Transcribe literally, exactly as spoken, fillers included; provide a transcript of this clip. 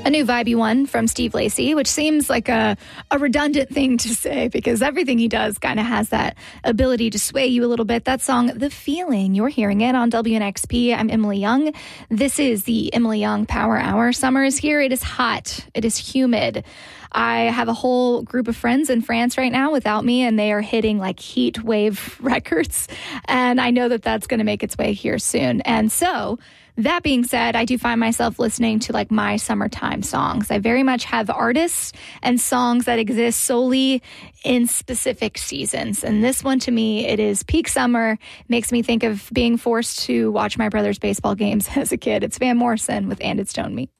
a new vibey one from Steve Lacy, which seems like a, a redundant thing to say because everything he does kind of has that ability to sway you a little bit. That song, The Feeling, you're hearing it on W N X P. I'm Emily Young. This is the Emily Young Power Hour. Summer is here. It is hot. It is humid. I have a whole group of friends in France right now without me, and they are hitting like heat wave records. And I know that that's going to make its way here soon. And so that being said, I do find myself listening to like my summertime songs. I very much have artists and songs that exist solely in specific seasons. And this one to me, it is peak summer. Makes me think of being forced to watch my brother's baseball games as a kid. It's Van Morrison with And It Stoned Me.